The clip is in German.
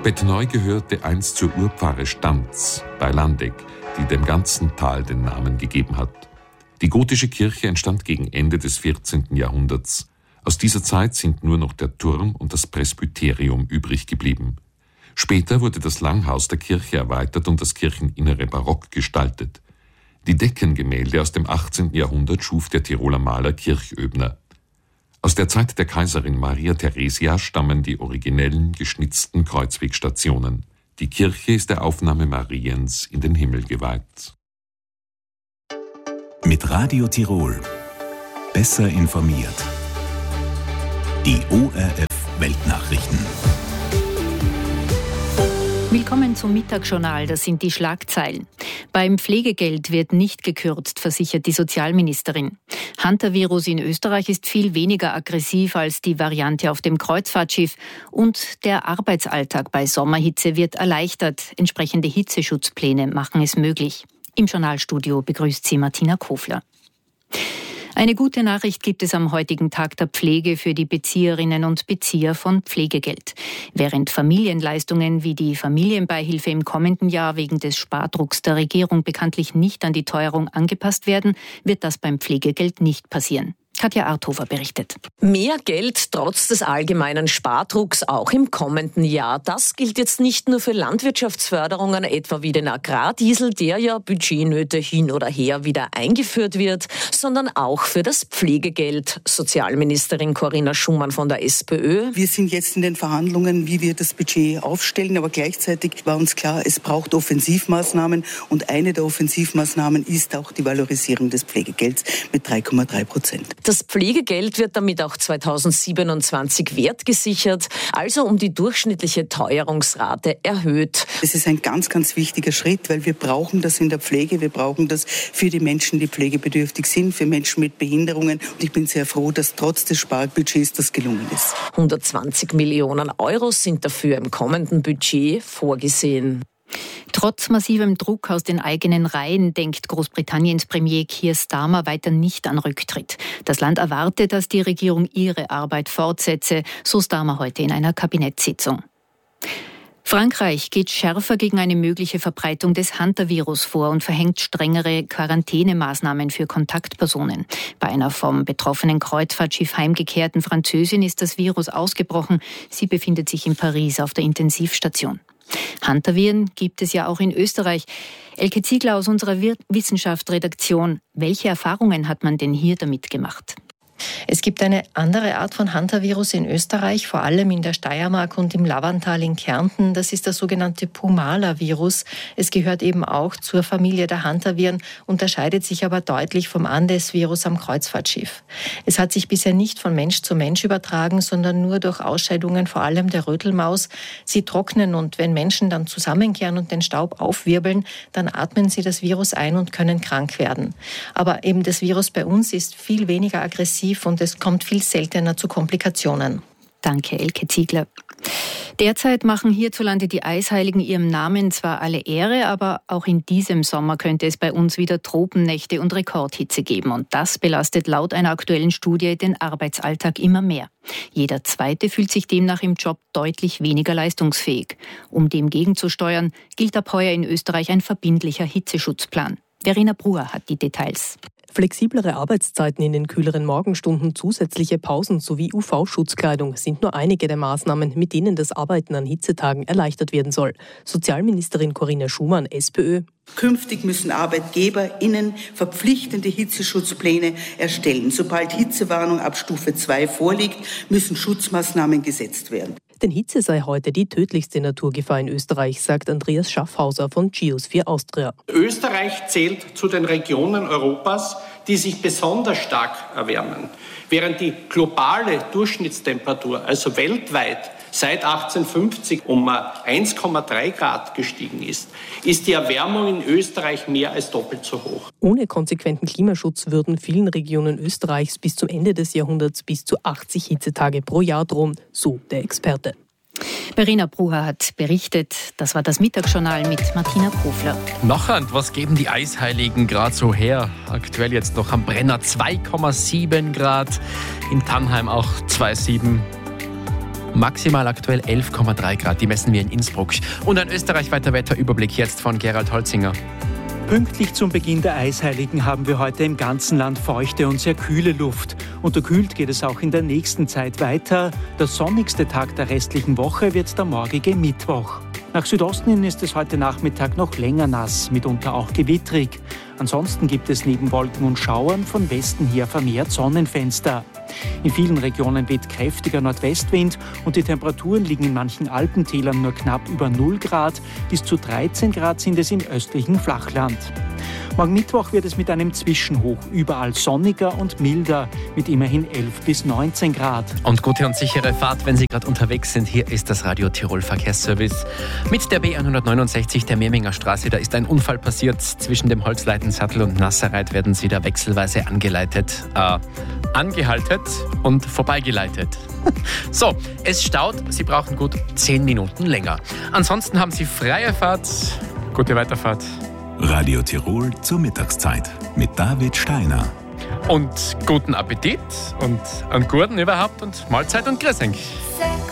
Betteneu gehörte einst zur Urpfarre Stanz bei Landeck, die dem ganzen Tal den Namen gegeben hat. Die gotische Kirche entstand gegen Ende des 14. Jahrhunderts. Aus dieser Zeit sind nur noch der Turm und das Presbyterium übrig geblieben. Später wurde das Langhaus der Kirche erweitert und das Kircheninnere barock gestaltet. Die Deckengemälde aus dem 18. Jahrhundert schuf der Tiroler Maler Kirchöbner. Aus der Zeit der Kaiserin Maria Theresia stammen die originellen geschnitzten Kreuzwegstationen. Die Kirche ist der Aufnahme Mariens in den Himmel geweiht. Mit Radio Tirol. Besser informiert. Die ORF-Weltnachrichten. Willkommen zum Mittagsjournal, das sind die Schlagzeilen. Beim Pflegegeld wird nicht gekürzt, versichert die Sozialministerin. Hantavirus in Österreich ist viel weniger aggressiv als die Variante auf dem Kreuzfahrtschiff. Und der Arbeitsalltag bei Sommerhitze wird erleichtert. Entsprechende Hitzeschutzpläne machen es möglich. Im Journalstudio begrüßt sie Martina Kofler. Eine gute Nachricht gibt es am heutigen Tag der Pflege für die Bezieherinnen und Bezieher von Pflegegeld. Während Familienleistungen wie die Familienbeihilfe im kommenden Jahr wegen des Spardrucks der Regierung bekanntlich nicht an die Teuerung angepasst werden, wird das beim Pflegegeld nicht passieren. Katja Arthofer berichtet. Mehr Geld trotz des allgemeinen Spardrucks auch im kommenden Jahr. Das gilt jetzt nicht nur für Landwirtschaftsförderungen, etwa wie den Agrardiesel, der ja Budgetnöte hin oder her wieder eingeführt wird, sondern auch für das Pflegegeld. Sozialministerin Corinna Schumann von der SPÖ. Wir sind jetzt in den Verhandlungen, wie wir das Budget aufstellen, aber gleichzeitig war uns klar, es braucht Offensivmaßnahmen und eine der Offensivmaßnahmen ist auch die Valorisierung des Pflegegelds mit 3,3%. Das Pflegegeld wird damit auch 2027 wertgesichert, also um die durchschnittliche Teuerungsrate erhöht. Es ist ein ganz, ganz wichtiger Schritt, weil wir brauchen das in der Pflege, wir brauchen das für die Menschen, die pflegebedürftig sind, für Menschen mit Behinderungen. Und ich bin sehr froh, dass trotz des Sparbudgets das gelungen ist. 120 Millionen Euro sind dafür im kommenden Budget vorgesehen. Trotz massivem Druck aus den eigenen Reihen denkt Großbritanniens Premier Keir Starmer weiter nicht an Rücktritt. Das Land erwartet, dass die Regierung ihre Arbeit fortsetze, so Starmer heute in einer Kabinettssitzung. Frankreich geht schärfer gegen eine mögliche Verbreitung des Hantavirus vor und verhängt strengere Quarantänemaßnahmen für Kontaktpersonen. Bei einer vom betroffenen Kreuzfahrtschiff heimgekehrten Französin ist das Virus ausgebrochen. Sie befindet sich in Paris auf der Intensivstation. Hantaviren gibt es ja auch in Österreich. Elke Ziegler aus unserer Wissenschaftsredaktion. Welche Erfahrungen hat man denn hier damit gemacht? Es gibt eine andere Art von Hantavirus in Österreich, vor allem in der Steiermark und im Lavanttal in Kärnten. Das ist das sogenannte Pumala-Virus. Es gehört eben auch zur Familie der Hantaviren, unterscheidet sich aber deutlich vom Andes-Virus am Kreuzfahrtschiff. Es hat sich bisher nicht von Mensch zu Mensch übertragen, sondern nur durch Ausscheidungen, vor allem der Rötelmaus. Sie trocknen und wenn Menschen dann zusammenkehren und den Staub aufwirbeln, dann atmen sie das Virus ein und können krank werden. Aber eben das Virus bei uns ist viel weniger aggressiv und es kommt viel seltener zu Komplikationen. Danke, Elke Ziegler. Derzeit machen hierzulande die Eisheiligen ihrem Namen zwar alle Ehre, aber auch in diesem Sommer könnte es bei uns wieder Tropennächte und Rekordhitze geben. Und das belastet laut einer aktuellen Studie den Arbeitsalltag immer mehr. Jeder Zweite fühlt sich demnach im Job deutlich weniger leistungsfähig. Um dem gegenzusteuern, gilt ab heuer in Österreich ein verbindlicher Hitzeschutzplan. Verena Bruer hat die Details. Flexiblere Arbeitszeiten in den kühleren Morgenstunden, zusätzliche Pausen sowie UV-Schutzkleidung sind nur einige der Maßnahmen, mit denen das Arbeiten an Hitzetagen erleichtert werden soll. Sozialministerin Corinna Schumann, SPÖ. Künftig müssen ArbeitgeberInnen verpflichtende Hitzeschutzpläne erstellen. Sobald Hitzewarnung ab Stufe 2 vorliegt, müssen Schutzmaßnahmen gesetzt werden. Denn Hitze sei heute die tödlichste Naturgefahr in Österreich, sagt Andreas Schaffhauser von Geosphere Austria. Österreich zählt zu den Regionen Europas, die sich besonders stark erwärmen. Während die globale Durchschnittstemperatur, also weltweit, seit 1850 um 1,3 Grad gestiegen ist, ist die Erwärmung in Österreich mehr als doppelt so hoch. Ohne konsequenten Klimaschutz würden vielen Regionen Österreichs bis zum Ende des Jahrhunderts bis zu 80 Hitzetage pro Jahr drohen, so der Experte. Verena Bruer hat berichtet. Das war das Mittagsjournal mit Martina Kofler. Nachhand, was geben die Eisheiligen gerade so her? Aktuell jetzt noch am Brenner 2,7 Grad, in Tannheim auch 2,7. maximal aktuell 11,3 Grad. Die messen wir in Innsbruck. Und ein österreichweiter Wetterüberblick jetzt von Gerald Holzinger. Pünktlich zum Beginn der Eisheiligen haben wir heute im ganzen Land feuchte und sehr kühle Luft. Unterkühlt geht es auch in der nächsten Zeit weiter. Der sonnigste Tag der restlichen Woche wird der morgige Mittwoch. Nach Südosten hin ist es heute Nachmittag noch länger nass, mitunter auch gewittrig. Ansonsten gibt es neben Wolken und Schauern von Westen her vermehrt Sonnenfenster. In vielen Regionen weht kräftiger Nordwestwind und die Temperaturen liegen in manchen Alpentälern nur knapp über 0 Grad. Bis zu 13 Grad sind es im östlichen Flachland. Morgen Mittwoch wird es mit einem Zwischenhoch überall sonniger und milder, mit immerhin 11 bis 19 Grad. Und gute und sichere Fahrt, wenn Sie gerade unterwegs sind. Hier ist das Radio Tirol Verkehrsservice. Mit der B169 der Memminger Straße, da ist ein Unfall passiert. Zwischen dem Holzleitensattel und Nasserreit werden Sie da wechselweise angehalten und vorbeigeleitet. So, es staut. Sie brauchen gut 10 Minuten länger. Ansonsten haben Sie freie Fahrt. Gute Weiterfahrt. Radio Tirol zur Mittagszeit mit David Steiner. Und guten Appetit und einen guten überhaupt und Mahlzeit und Grüß euch.